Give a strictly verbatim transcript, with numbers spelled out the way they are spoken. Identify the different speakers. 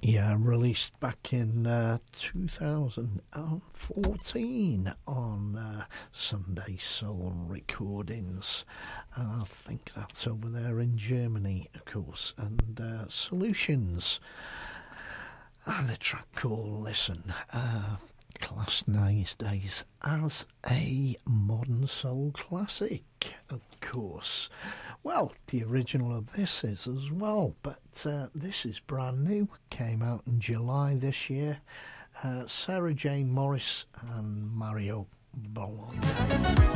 Speaker 1: Yeah, released back in uh, two thousand fourteen on uh, Sunday Soul Recordings. I think that's over there in Germany, of course. And uh, Solutions. And a track called Listen. Uh, classed these days as a modern soul classic, of course. Well, the original of this is as well, but uh, this is brand new. Came out in July this year. Uh, Sarah Jane Morris and Mario Bologna.